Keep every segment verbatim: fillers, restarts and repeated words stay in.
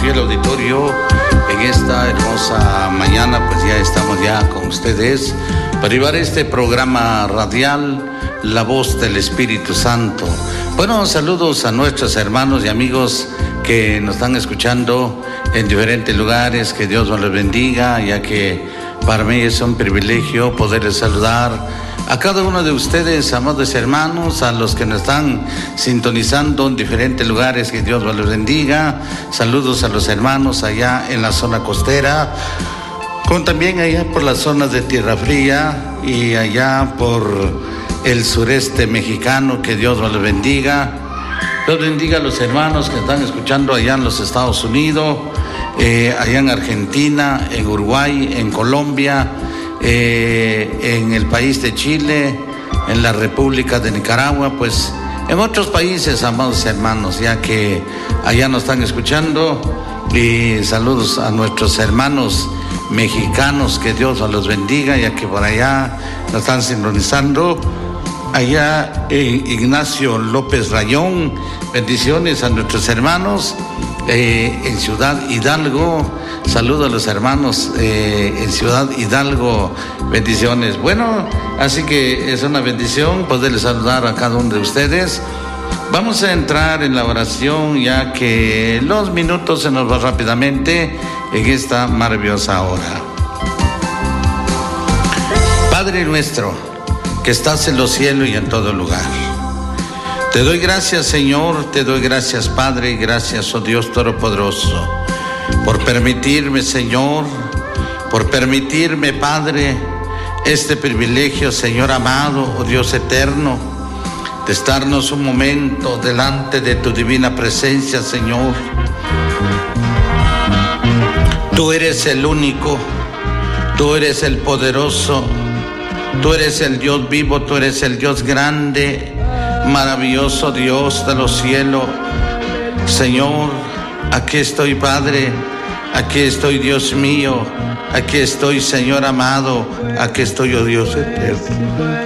fiel auditorio, en esta hermosa mañana, pues ya estamos ya con ustedes para llevar este programa radial, La Voz del Espíritu Santo. Bueno, saludos a nuestros hermanos y amigos que nos están escuchando en diferentes lugares, que Dios nos los bendiga, ya que para mí es un privilegio poderles saludar a cada uno de ustedes, amados hermanos, a los que nos están sintonizando en diferentes lugares, que Dios los bendiga. Saludos a los hermanos allá en la zona costera, como también allá por las zonas de Tierra Fría y allá por el sureste mexicano, que Dios los bendiga. Dios bendiga a los hermanos que están escuchando allá en los Estados Unidos, eh, allá en Argentina, en Uruguay, en Colombia, eh, en el país de Chile, en la República de Nicaragua, pues en otros países, amados hermanos, ya que allá nos están escuchando. Y saludos a nuestros hermanos mexicanos, que Dios los bendiga, ya que por allá nos están sincronizando. Allá en Ignacio López Rayón, bendiciones a nuestros hermanos eh, en Ciudad Hidalgo. Saludos a los hermanos eh, en Ciudad Hidalgo, bendiciones. Bueno, así que es una bendición poderles saludar a cada uno de ustedes. Vamos a entrar en la oración, ya que los minutos se nos van rápidamente en esta maravillosa hora. Padre nuestro, que estás en los cielos y en todo lugar, te doy gracias, Señor, te doy gracias, Padre, y gracias, oh Dios Todopoderoso, por permitirme, Señor, por permitirme, Padre, este privilegio, Señor amado, oh Dios eterno, de estarnos un momento delante de tu divina presencia, Señor. Tú eres el único, tú eres el poderoso, tú eres el Dios vivo, tú eres el Dios grande, maravilloso Dios de los cielos. Señor, aquí estoy, Padre, aquí estoy, Dios mío, aquí estoy, Señor amado, aquí estoy, oh Dios eterno.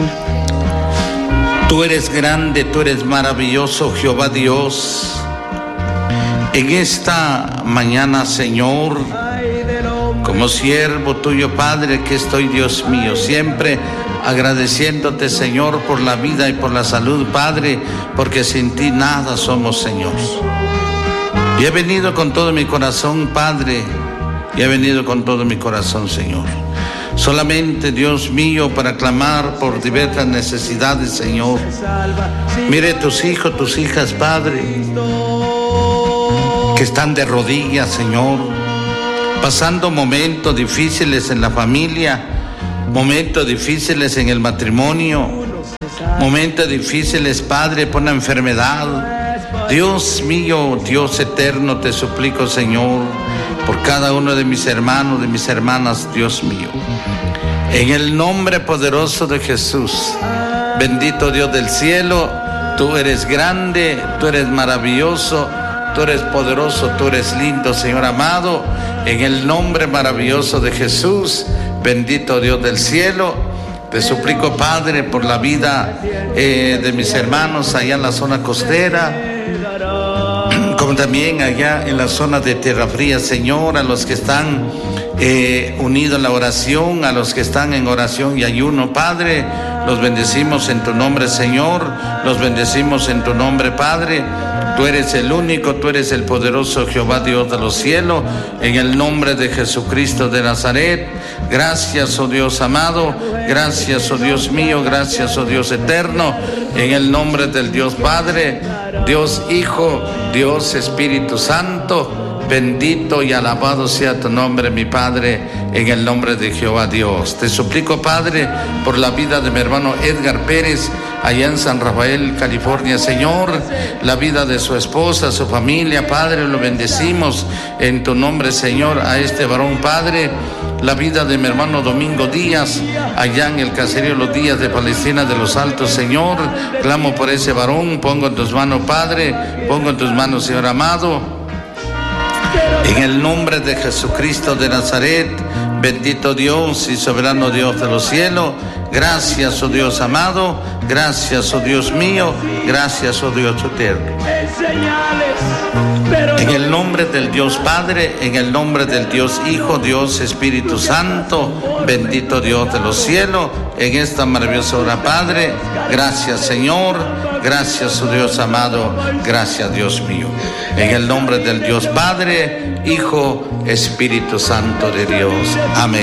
Tú eres grande, tú eres maravilloso, Jehová Dios. En esta mañana, Señor, como siervo tuyo, Padre, que estoy, Dios mío, siempre agradeciéndote, Señor, por la vida y por la salud, Padre, porque sin ti nada somos, Señor. Y he venido con todo mi corazón, Padre, y he venido con todo mi corazón, Señor. Solamente, Dios mío, para clamar por diversas necesidades, Señor. Mire tus hijos, tus hijas, Padre, que están de rodillas, Señor, pasando momentos difíciles en la familia, momentos difíciles en el matrimonio, momentos difíciles, Padre, por una enfermedad. Dios mío, Dios eterno, te suplico, Señor, por cada uno de mis hermanos, de mis hermanas, Dios mío. En el nombre poderoso de Jesús, bendito Dios del cielo, tú eres grande, tú eres maravilloso, tú eres poderoso, tú eres lindo, Señor amado. En el nombre maravilloso de Jesús, bendito Dios del cielo, te suplico, Padre, por la vida eh, de mis hermanos allá en la zona costera, como también allá en la zona de Tierra Fría, Señor, a los que están eh, unidos en la oración, a los que están en oración y ayuno, Padre, los bendecimos en tu nombre, Señor, los bendecimos en tu nombre, Padre. Tú eres el único, tú eres el poderoso Jehová Dios de los cielos, en el nombre de Jesucristo de Nazaret. Gracias, oh Dios amado, gracias, oh Dios mío, gracias, oh Dios eterno, en el nombre del Dios Padre, Dios Hijo, Dios Espíritu Santo. Bendito y alabado sea tu nombre, mi Padre, en el nombre de Jehová Dios. Te suplico, Padre, por la vida de mi hermano Edgar Pérez, allá en San Rafael, California, Señor, la vida de su esposa, su familia, Padre, lo bendecimos en tu nombre, Señor, a este varón, Padre. La vida de mi hermano Domingo Díaz, allá en el caserío Los Díaz de Palestina de los Altos, Señor, clamo por ese varón, pongo en tus manos, Padre, pongo en tus manos, Señor amado. En el nombre de Jesucristo de Nazaret, bendito Dios y soberano Dios de los cielos, gracias, oh Dios amado, gracias, oh Dios mío, gracias, oh Dios eterno. En el nombre nombre del Dios Padre, en el nombre del Dios Hijo, Dios Espíritu Santo, bendito Dios de los cielos, en esta maravillosa hora, Padre. Gracias, Señor. Gracias, oh Dios amado. Gracias, Dios mío. En el nombre del Dios Padre, Hijo, Espíritu Santo de Dios. Amén.